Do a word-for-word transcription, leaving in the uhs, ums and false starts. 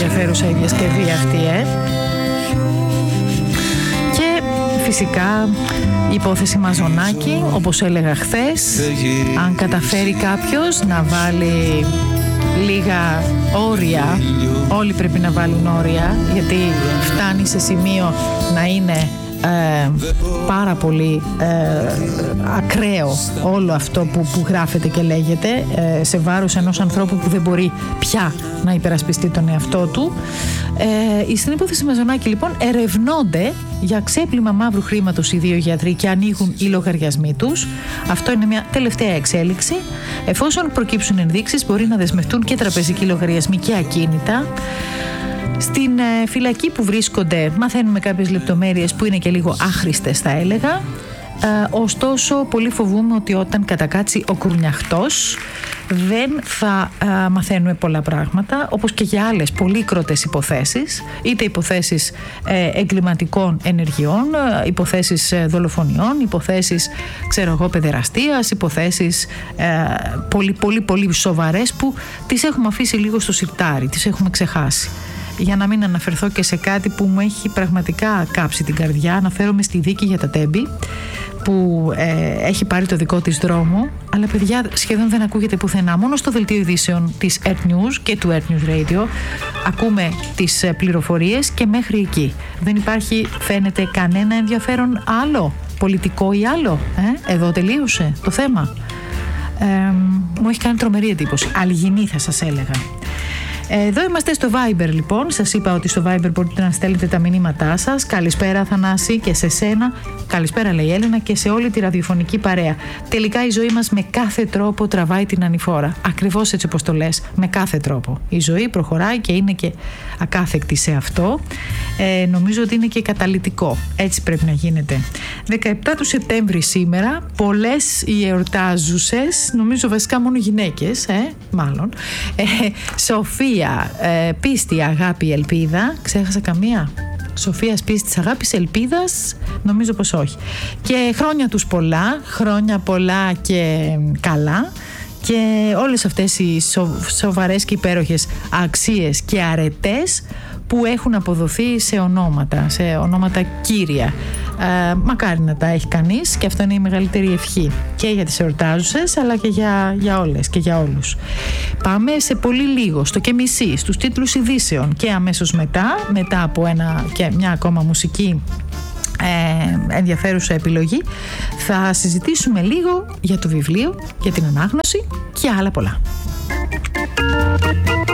ενδιαφέρουσα η διασκευή αυτή, ε. Και φυσικά η υπόθεση Μαζονάκη, όπως έλεγα χθες, αν καταφέρει κάποιος να βάλει λίγα όρια, όλοι πρέπει να βάλουν όρια, γιατί φτάνει σε σημείο να είναι Ε, πάρα πολύ ε, ακραίο όλο αυτό που, που γράφεται και λέγεται, ε, σε βάρος ενός ανθρώπου που δεν μπορεί πια να υπερασπιστεί τον εαυτό του. Ε, στην υπόθεση Μαζονάκη λοιπόν ερευνώνται για ξέπλυμα μαύρου χρήματος οι δύο γιατροί και ανοίγουν οι λογαριασμοί τους. Αυτό είναι μια τελευταία εξέλιξη. Εφόσον προκύψουν ενδείξεις, μπορεί να δεσμευτούν και τραπεζικοί λογαριασμοί και ακίνητα. Στην ε, φυλακή που βρίσκονται μαθαίνουμε κάποιες λεπτομέρειες που είναι και λίγο άχρηστες, θα έλεγα. Ε, ωστόσο πολύ φοβούμαι ότι όταν κατακάτσει ο κουρνιαχτός δεν θα ε, μαθαίνουμε πολλά πράγματα, όπως και για άλλες πολύκροτες υποθέσεις, είτε υποθέσεις ε, εγκληματικών ενεργειών, ε, υποθέσεις ε, δολοφονιών, υποθέσεις ξέρω εγώ παιδεραστίας, υποθέσεις ε, πολύ πολύ πολύ σοβαρές που τις έχουμε αφήσει λίγο στο σιρτάρι, τις έχουμε ξεχάσει. Για να μην αναφερθώ και σε κάτι που μου έχει πραγματικά κάψει την καρδιά, αναφέρομαι στη δίκη για τα Τέμπη, που ε, έχει πάρει το δικό της δρόμο, αλλά παιδιά σχεδόν δεν ακούγεται πουθενά. Μόνο στο δελτίο ειδήσεων της Earth News και του Earth News Radio ακούμε τις πληροφορίες και μέχρι εκεί. Δεν υπάρχει, φαίνεται, κανένα ενδιαφέρον άλλο, πολιτικό ή άλλο. Ε? Εδώ τελείωσε το θέμα. Ε, μου έχει κάνει τρομερή εντύπωση. Αλγινή θα σας έλεγα. Εδώ είμαστε στο Viber λοιπόν. Σας είπα ότι στο Viber μπορείτε να στέλνετε τα μηνύματά σας. Καλησπέρα Θανάση και σε σένα. Καλησπέρα λέει η Έλενα και σε όλη τη ραδιοφωνική παρέα. Τελικά η ζωή μας με κάθε τρόπο τραβάει την ανηφόρα. Ακριβώς έτσι όπως το λες, με κάθε τρόπο. Η ζωή προχωράει και είναι και ακάθεκτη σε αυτό. Ε, νομίζω ότι είναι και καταλυτικό. Έτσι πρέπει να γίνεται. δεκαεπτά του Σεπτέμβρη σήμερα. Πολλές οι εορτάζουσες, νομίζω βασικά μόνο γυναίκες, ε, μάλλον. Ε, Σοφία, ε, πίστη, αγάπη, ελπίδα. Ξέχασα καμία? Σοφίας, πίστης, αγάπης, ελπίδας, νομίζω πως όχι. Και χρόνια τους πολλά, χρόνια πολλά και καλά. Και όλες αυτές οι σο, σοβαρές και υπέροχες αξίες και αρετές που έχουν αποδοθεί σε ονόματα, σε ονόματα κύρια. Ε, μακάρι να τα έχει κανείς, και αυτό είναι η μεγαλύτερη ευχή και για τις εορτάζουσες αλλά και για, για όλες και για όλους. Πάμε σε πολύ λίγο στο και μισή, στους τίτλους ειδήσεων, και αμέσως μετά, μετά από ένα και μια ακόμα μουσική ε, ενδιαφέρουσα επιλογή, θα συζητήσουμε λίγο για το βιβλίο, για την ανάγνωση και άλλα πολλά.